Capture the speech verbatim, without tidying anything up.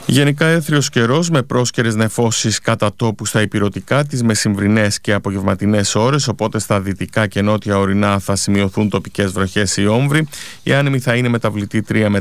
Γενικά έθριος καιρός με πρόσκαιρες νεφώσεις κατά τόπου στα ηπειρωτικά τις μεσημβρινές και απογευματινές ώρες, οπότε στα δυτικά και νότια ορεινά θα σημειωθούν τοπικές βροχές ή όμβροι. Η άνεμη θα είναι μεταβλητή τρία με